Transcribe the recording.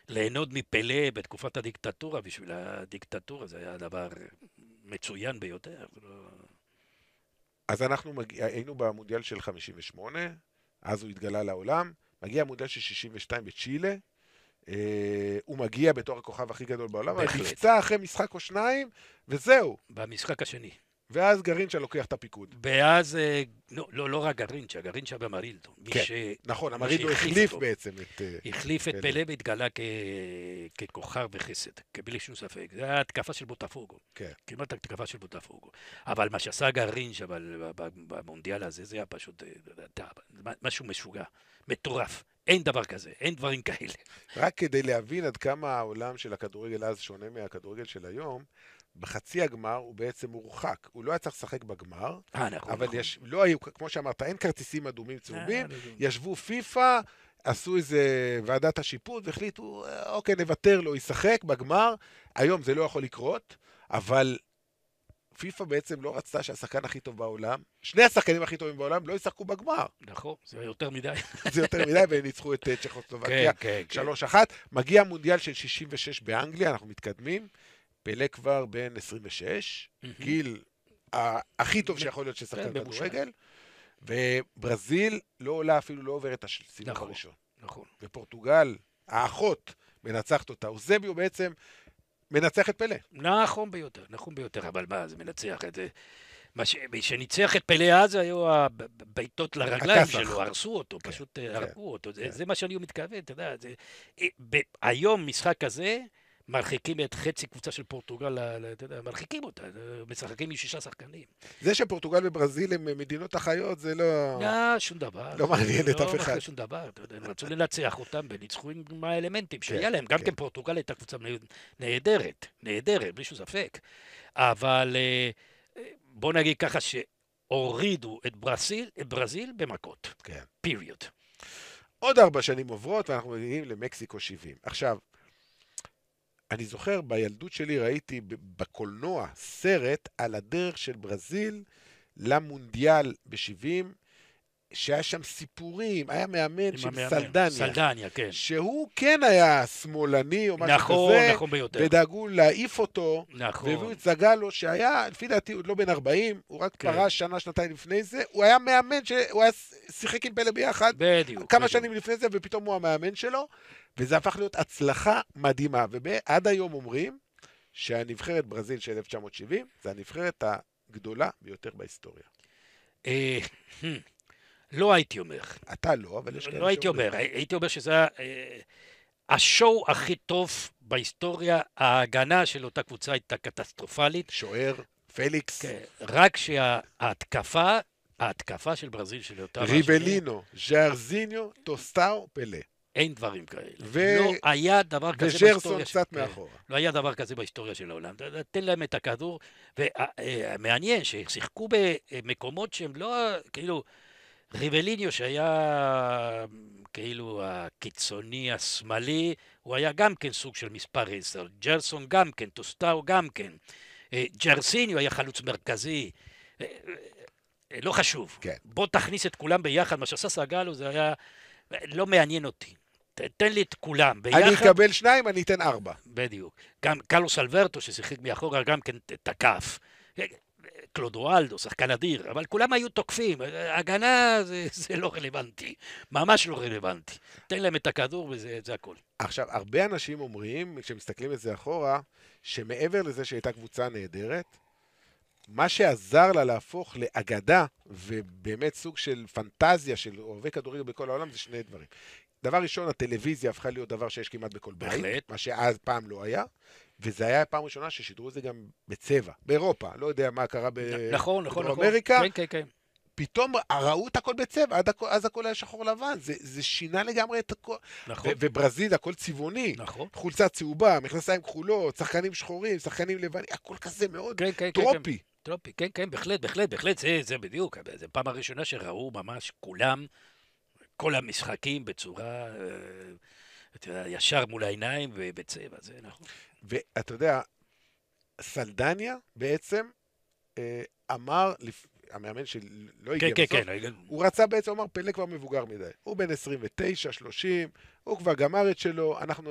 ליהנות מפלא בתקופת הדיקטטורה, בשביל הדיקטטורה זה היה דבר מצוין ביותר. אז אנחנו היינו במונדיאל של 58, אז הוא התגלה לעולם, מגיע המונדיאל של 62 בצ'ילה, הוא מגיע בתור הכוכב הכי גדול בעולם, אבל בהחלט. נפצע אחרי משחק או שניים, וזהו. במשחק השני. ואז גרינצ'ה לוקח את הפיקוד. ואז, לא רק גרינצ'ה, גרינצ'ה במרילדו. כן, נכון, מי המרידו שהחליף החליף אותו. בעצם את החליף את פלא. פלא והתגלה ככוכב וחסד, בלי שום ספק. זה היה התקפה של בוטפוגו. כן. כמעט התקפה של בוטפוגו. אבל מה שעשה גרינצ'ה במונדיאל הזה, זה היה פשוט משהו משוגע, מטורף. אין דבר כזה, אין דברים כאלה. רק כדי להבין עד כמה העולם של הכדורגל אז שונה מהכדורגל של היום, בחצי הגמר הוא בעצם מורחק. הוא לא היה צריך לשחק בגמר, נכון, אבל נכון. לא היו, כמו שאמרת, אין כרטיסים אדומים צהובים, לא. ישבו פיפא, עשו איזה ועדת השיפוט והחליטו, אוקיי, נוותר לו, ישחק בגמר. היום זה לא יכול לקרות, אבל פיפא בעצם לא רצתה שהשחקן הכי טוב בעולם, שני השחקנים הכי טובים בעולם לא ישחקו בגמר. נכון, זה יותר מדי. זה יותר מדי, והם ניצחו את צ'כוסלובקיה כן, כן. 3-1. מגיע המונדיאל של 66 באנגליה, אנחנו מתקדמים. פלא כבר בן 26, גיל הכי טוב שיכול להיות ששחקן במושל. כדורגל, וברזיל לא עולה אפילו, לא עוברת את הסיבוב נכון, הראשון. נכון. ופורטוגל, האחות, מנצחת אותה. אוזביו בעצם מנצח את פלא. נכון ביותר, אבל מה, זה מנצח את זה. שניצח את פלא אז היו הבעיטות לרגליים הכסח. שלו, הרסו אותו, כן, פשוט כן, הרגו אותו. כן. זה מה שאני מתכוון, אתה יודע. היום משחק כזה, מרחיקים את חצי קבוצה של פורטוגל, אתה יודע, מרחיקים אותה, משחקים עם 6 שחקנים. זה שפורטוגל וברזיל הם מדינות אחיות, זה לא... שום דבר. לא מעניין את אף אחד. לא שום דבר, אתה יודע, הם רצו לנצח אותם וניצחו עם האלמנטים שהיה כן, להם. גם כן. כן פורטוגל הייתה קבוצה נהדרת, בלי שום ספק. אבל בוא נגיד ככה שהורידו את ברזיל במכות. כן. פיריוד. עוד 4 שנים עוברות ואנחנו מגיעים למקסיקו 70. עכשיו, אני זוכר בילדות שלי ראיתי בקולנוע סרט על הדרך של ברזיל למונדיאל ב-70, שהיה שם סיפורים, היה מאמן של סלדניה. סלדניה, כן. שהוא כן היה שמאלני או משהו נכון, כזה, נכון ביותר. ודאגו להעיף אותו, נכון. והביאו את זגלו שהיה, לפי דעתי הוא לא בן 40, הוא רק כן. פרש שנה, שנתיים לפני זה, הוא היה מאמן, הוא היה שיחק עם פלא ביחד, בדיוק. כמה שנים לפני זה, ופתאום הוא המאמן שלו, וזה הפך להיות הצלחה מדהימה, ועד היום אומרים שהנבחרת ברזיל של 1970, זה הנבחרת הגדולה ביותר בהיסטוריה. לא הייתי אומר. אתה לא, אבל יש כאלה לא הייתי אומר, הייתי אומר שזה השואו הכי טוב בהיסטוריה, ההגנה של אותה קבוצה הייתה קטסטרופלית. שוער, פליקס. כן, רק שההתקפה של ברזיל של אותה... ריבלינו, ז'ארזיניו, טוסטאו, פלא. אין דברים כאלה. לא היה דבר כזה וג'רסון בהיסטוריה. קצת מאחורה. לא היה דבר כזה בהיסטוריה של העולם. תן להם את הכדור, ומעניין ששיחקו במקומות שהם לא, כאילו, ריבליניו שהיה כאילו הקיצוני השמאלי, הוא היה גם כן סוג של מספר 10, ג'רסון גם כן, טוסטאו גם כן, ג'רסיניו היה חלוץ מרכזי, לא חשוב. כן. בוא תכניס את כולם ביחד, מה שעשה סגלו זה היה, לא מעניין אותי. תן לי את כולם ביחד. אני אקבל 2, אני אתן 4. בדיוק. גם קרלוס אלברטו ששיחק מאחורה גם כן תקף. קלודואלדו, שחקן אדיר, אבל כולם היו תוקפים. הגנה זה לא רלוונטי. ממש לא רלוונטי. תן להם את הכדור וזה הכל. עכשיו, הרבה אנשים אומרים, כשמסתכלים את זה אחורה, שמעבר לזה שהייתה קבוצה נהדרת, מה שעזר לה להפוך לאגדה, ובאמת סוג של פנטזיה של אוהבי כדורגל בכל העולם, זה 2 דברים. דבר ראשון, הטלוויזיה הפכה להיות דבר שיש כמעט בכל בית, בהחלט. מה שאז פעם לא היה, וזה היה פעם ראשונה ששידרו את זה גם בצבע, באירופה, לא יודע מה קרה נכון. בדרום אמריקה, כן. פתאום ראו את הכל בצבע, אז הכל היה שחור לבן, זה שינה לגמרי את הכל, נכון. וברזיל הכל צבעוני, נכון. חולצה צהובה, מכנסיים כחולות, שחקנים שחורים, שחקנים לבנים, הכל כזה מאוד טרופי. טרופי, כן, בהחלט, זה בדיוק, זה פעם הראשונה שראו ממש כולם, כל המשחקים בצורה, אתה יודע, ישר מול העיניים ובצבע, זה נכון. ואתה יודע, סלדניה בעצם אמר, המאמן שלא הגיע בסוף, הוא רצה בעצם, אמר, פלא כבר מבוגר מדי. הוא בן 29, 30, הוא כבר גמר את שלו, אנחנו